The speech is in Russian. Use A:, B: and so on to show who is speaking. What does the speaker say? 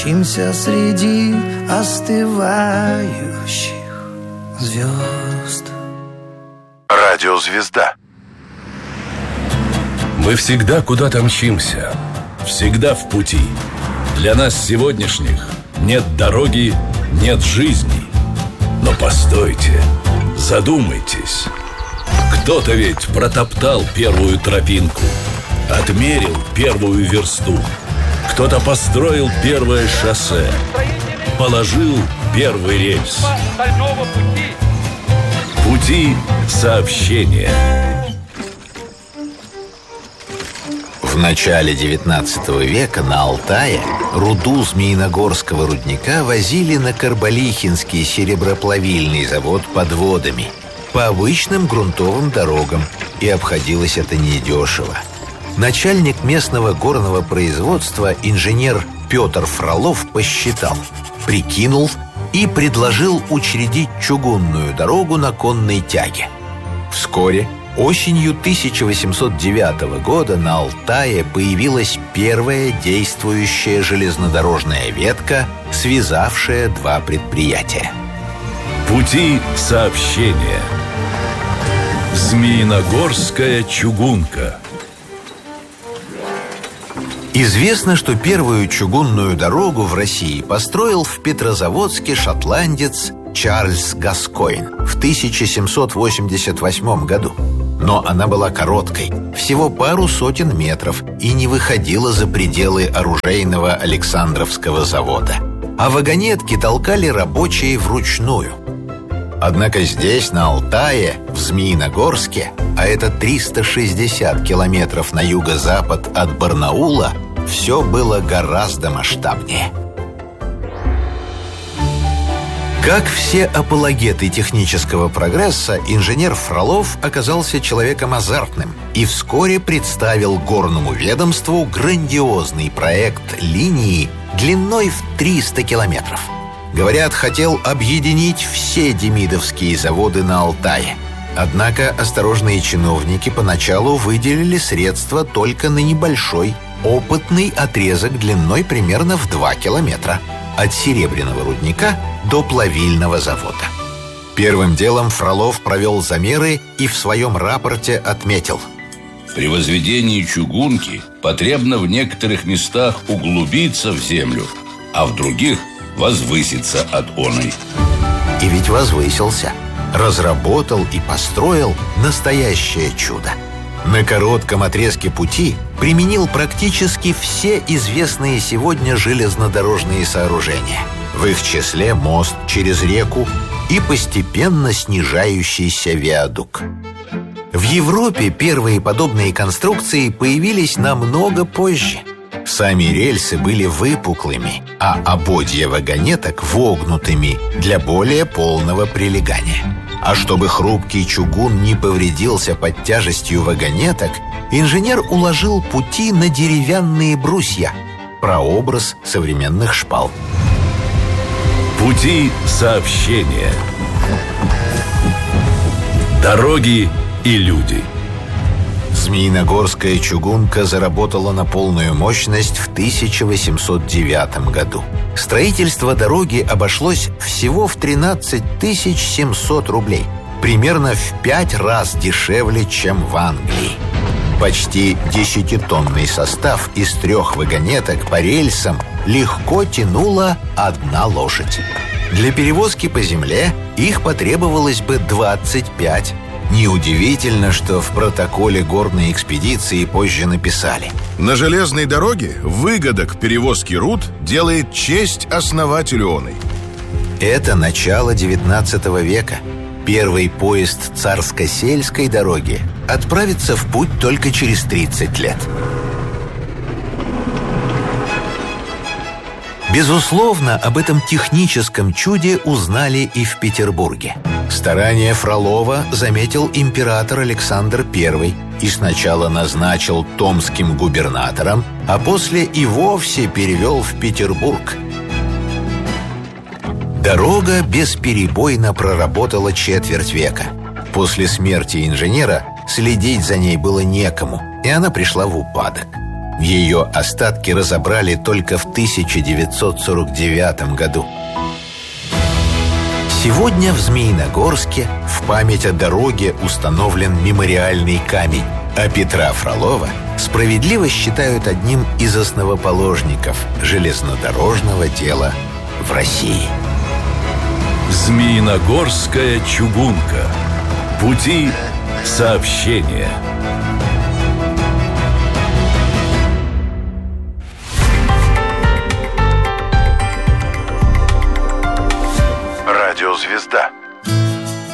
A: мчимся среди остывающих звезд.
B: Радиозвезда.
C: Мы всегда куда-то мчимся, всегда в пути. Для нас сегодняшних нет дороги, нет жизни. Но постойте, задумайтесь. Кто-то ведь протоптал первую тропинку, отмерил первую версту. Кто-то построил первое шоссе, положил первый рельс. Пути сообщения.
D: В начале XIX века на Алтае руду Змеиногорского рудника возили на Карбалихинский сереброплавильный завод подводами по обычным грунтовым дорогам, и обходилось это недешево. Начальник местного горного производства, инженер Петр Фролов, посчитал, прикинул и предложил учредить чугунную дорогу на конной тяге. Вскоре, осенью 1809 года, на Алтае появилась первая действующая железнодорожная ветка, связавшая два предприятия.
C: Пути сообщения. Змеиногорская чугунка.
D: Известно, что первую чугунную дорогу в России построил в Петрозаводске шотландец Чарльз Гаскойн в 1788 году. Но она была короткой, всего пару сотен метров, и не выходила за пределы оружейного Александровского завода. А вагонетки толкали рабочие вручную. Однако здесь, на Алтае, в Змеиногорске, а это 360 километров на юго-запад от Барнаула, все было гораздо масштабнее. Как все апологеты технического прогресса, инженер Фролов оказался человеком азартным и вскоре представил горному ведомству грандиозный проект линии длиной в 300 километров. Говорят, хотел объединить все демидовские заводы на Алтае. Однако осторожные чиновники поначалу выделили средства только на небольшой, опытный отрезок длиной примерно в 2 километра от Серебряного рудника до плавильного завода. Первым делом Фролов провел замеры и в своем рапорте отметил:
E: при возведении чугунки потребно в некоторых местах углубиться в землю, а в других возвыситься от оной.
D: И ведь возвысился. Разработал и построил настоящее чудо. На коротком отрезке пути применил практически все известные сегодня железнодорожные сооружения. В их числе мост через реку и постепенно снижающийся виадук. В Европе первые подобные конструкции появились намного позже. Сами рельсы были выпуклыми, а ободья вагонеток вогнутыми для более полного прилегания. А чтобы хрупкий чугун не повредился под тяжестью вагонеток, инженер уложил пути на деревянные брусья, прообраз современных шпал.
C: Пути сообщения. Дороги и люди.
D: Змеиногорская чугунка заработала на полную мощность в 1809 году. Строительство дороги обошлось всего в 13 700 рублей, примерно в 5 раз дешевле, чем в Англии. Почти 10-тонный состав из 3 вагонеток по рельсам легко тянула 1 лошадь. Для перевозки по земле их потребовалось бы 25. Неудивительно, что в протоколе горной экспедиции позже написали:
B: на железной дороге выгода к перевозке руд делает честь основателю оной.
D: Это начало XIX века. Первый поезд царско-сельской дороги отправится в путь только через 30 лет. Безусловно, об этом техническом чуде узнали и в Петербурге. Старания Фролова заметил император Александр I и сначала назначил томским губернатором, а после и вовсе перевел в Петербург. Дорога бесперебойно проработала четверть века. После смерти инженера следить за ней было некому, и она пришла в упадок. Ее остатки разобрали только в 1949 году. Сегодня в Змеиногорске в память о дороге установлен мемориальный камень, а Петра Фролова справедливо считают одним из основоположников железнодорожного дела в России.
C: Змеиногорская чугунка. Пути сообщения.